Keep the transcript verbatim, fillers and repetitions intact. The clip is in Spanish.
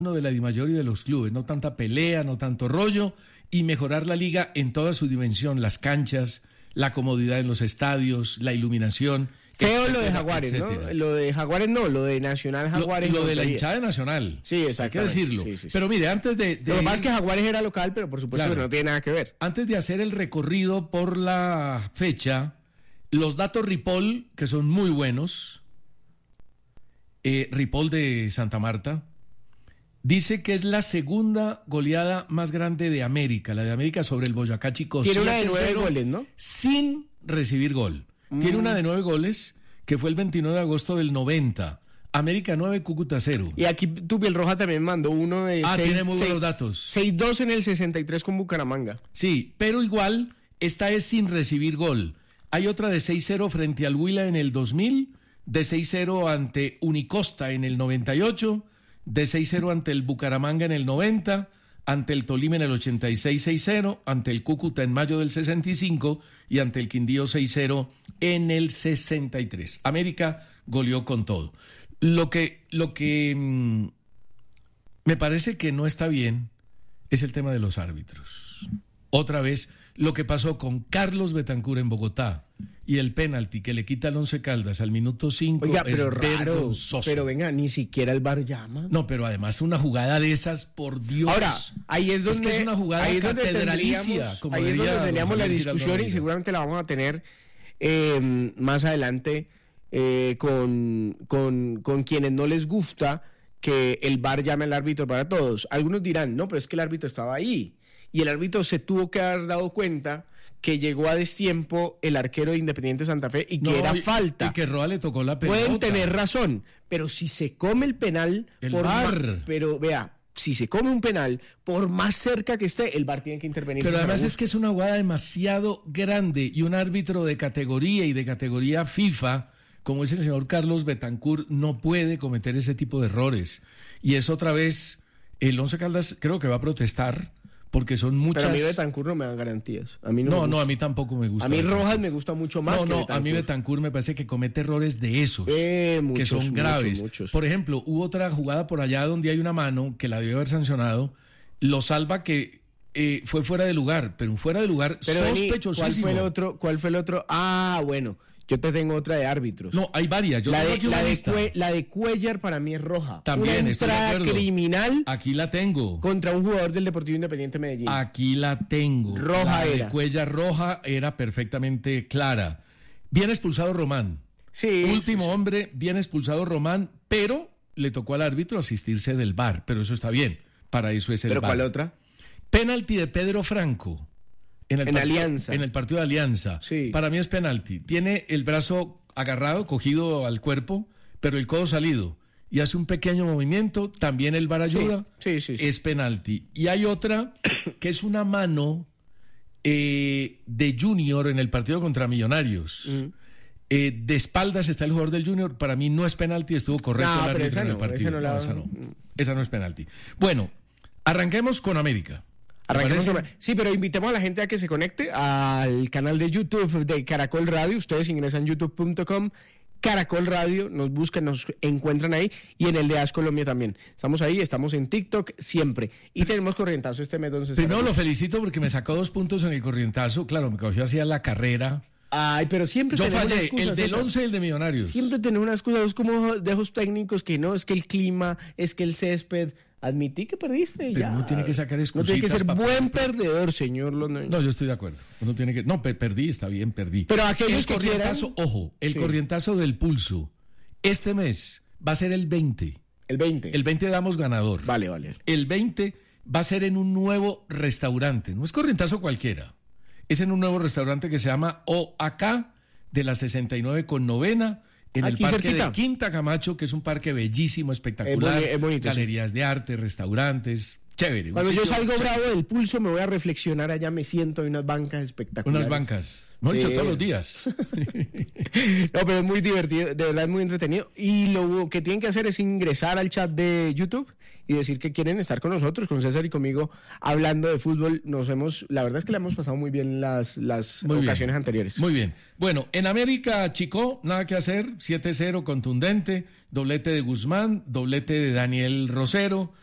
uno de la Dimayor y de los clubes, no tanta pelea, no tanto rollo, y mejorar la liga en toda su dimensión, las canchas, la comodidad en los estadios, la iluminación. Feo lo de Jaguares, etcétera. ¿no? Lo de Jaguares no, lo de Nacional Jaguares. Lo, lo de la hinchada de Nacional. Sí, exacto. Hay que decirlo. Sí, sí, sí. Pero mire, antes de... de lo que pasa es que Jaguares era local, pero por supuesto claro, que no tiene nada que ver. Antes de hacer el recorrido por la fecha, los datos Ripoll, que son muy buenos, eh, Ripoll de Santa Marta, dice que es la segunda goleada más grande de América, la de América sobre el Boyacá Chicó. Tiene una de nueve goles, ¿no? Sin recibir gol. Mm. Tiene una de nueve goles, que fue el veintinueve de agosto del noventa. América nueve, Cúcuta cero. Y aquí tu Piel Roja también mandó uno de ah, seis, tiene muy seis, buenos datos. seis dos en el sesenta y tres con Bucaramanga. Sí, pero igual, esta es sin recibir gol. Hay otra de seis cero frente al Huila en el dos mil, de seis cero ante Unicosta en el noventa y ocho, de seis cero ante el Bucaramanga en el noventa, ante el Tolima en el ochenta y seis seis cero, ante el Cúcuta en mayo del sesenta y cinco y ante el Quindío seis cero en el sesenta y tres. América goleó con todo. Lo que, lo que mmm, me parece que no está bien es el tema de los árbitros. Otra vez, lo que pasó con Carlos Betancur en Bogotá y el penalti que le quita al Once Caldas al minuto cinco es raro, vergonzoso. Pero venga, ni siquiera el V A R llama. No, pero además una jugada de esas, por Dios. Ahora, ahí es donde... Es que es una jugada ahí catedralicia. Como ahí es donde teníamos la discusión y seguramente la vamos a tener eh, más adelante eh, con, con, con quienes no les gusta que el V A R llame al árbitro para todos. Algunos dirán, no, pero es que el árbitro estaba ahí. Y el árbitro se tuvo que haber dado cuenta que llegó a destiempo el arquero de Independiente Santa Fe y que no, era y, falta. Y que Roa le tocó la pelota. Pueden tener razón, pero si se come el penal... El por V A R. Ma- pero vea, si se come un penal, por más cerca que esté, el V A R tiene que intervenir. Pero además es que es una jugada demasiado grande y un árbitro de categoría y de categoría FIFA, como es el señor Carlos Betancur, no puede cometer ese tipo de errores. Y es otra vez, el Once Caldas creo que va a protestar, porque son muchas... Pero a mí Betancur no me da garantías. A mí no, no, me no, a mí tampoco me gusta. A mí Betancur. Rojas me gusta mucho más no, que No, Betancur. a mí Betancur me parece que comete errores de esos, eh, muchos, que son graves. Muchos, muchos. Por ejemplo, hubo otra jugada por allá donde hay una mano que la debió haber sancionado, lo salva que eh, fue fuera de lugar, pero un fuera de lugar pero sospechosísimo. ¿Cuál fue el otro? ¿Cuál fue el otro? Ah, bueno... Yo te tengo otra de árbitros. No, hay varias. Yo la, tengo de, aquí una la, de lista. Cue, la de Cuellar para mí es roja. También, una estoy de entrada acuerdo. criminal. Aquí la tengo. Contra un jugador del Deportivo Independiente Medellín. Aquí la tengo. Roja la era. de Cuellar roja era perfectamente clara. Bien expulsado Román. Sí. Último sí. hombre, bien expulsado Román, pero le tocó al árbitro asistirse del V A R. Pero eso está bien. Para eso es el ¿Pero V A R. cuál otra? Penalti de Pedro Franco. En, el en partido, Alianza. En el partido de Alianza. Sí. Para mí es penalti. Tiene el brazo agarrado, cogido al cuerpo, pero el codo salido. Y hace un pequeño movimiento, también el V A R ayuda. Sí, sí, sí, sí. Es penalti. Y hay otra que es una mano eh, de Junior en el partido contra Millonarios. Mm. Eh, de espaldas está el jugador del Junior. Para mí no es penalti, estuvo correcto no, el árbitro esa en no, el partido. Esa no, la... no, esa no. Esa no es penalti. Bueno, arranquemos con América. Con... Sí, pero invitemos a la gente a que se conecte al canal de YouTube de Caracol Radio. Ustedes ingresan youtube punto com, Caracol Radio, nos buscan, nos encuentran ahí, y en el de As Colombia también. Estamos ahí, estamos en TikTok siempre. Y tenemos corrientazo este mes. Entonces, primero lo felicito porque me sacó dos puntos en el corrientazo. Claro, me cogió hacia la carrera. Ay, pero siempre yo tenemos fallé, excusas, el del once y el de Millonarios. Siempre tenemos unas excusas como dejos técnicos que no, es que el clima, es que el césped. Admití que perdiste. Pero ya. uno tiene que sacar excusas. No tiene que ser buen perdedor, señor. No, yo estoy de acuerdo. Uno tiene que... No, perdí, está bien, perdí. Pero aquellos el que corrientazo, quieran... ojo, el sí. corrientazo del pulso. Este mes va a ser el veinte. El veinte. El veinte damos ganador. Vale, vale. El veinte va a ser en un nuevo restaurante. No es corrientazo cualquiera. Es en un nuevo restaurante que se llama O A K de la sesenta y nueve con novena. En Aquí el parque cerquita. de Quinta Camacho, que es un parque bellísimo, espectacular. Es, boni- es bonito, galerías sí. de arte, restaurantes, chévere. Cuando yo salgo chévere. bravo del pulso me voy a reflexionar allá, me siento en unas bancas espectaculares. Unas bancas. No he dicho Sí. todos los días. No, pero es muy divertido, de verdad es muy entretenido. Y lo que tienen que hacer es ingresar al chat de YouTube y decir que quieren estar con nosotros, con César y conmigo, hablando de fútbol. Nos hemos, la verdad es que le hemos pasado muy bien las, las Muy ocasiones bien. anteriores. Muy bien. Bueno, en América, Chico, nada que hacer, siete cero contundente, doblete de Guzmán, doblete de Daniel Rosero,